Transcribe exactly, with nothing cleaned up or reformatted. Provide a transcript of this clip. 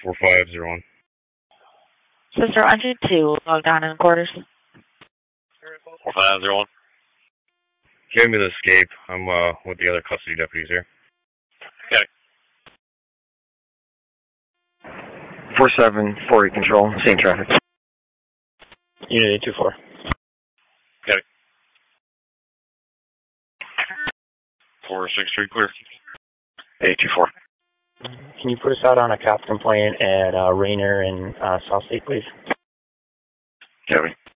four five zero one. Sister Engine two, log down in quarters. four five zero one. Give me the escape. I'm uh, with the other custody deputies here. Okay. four seven, four eight control, same traffic. Unit eight two four. Okay. four six three clear. eight two four. Can you put us out on a cop complaint at uh, Rainer and uh, South State, please? Copy.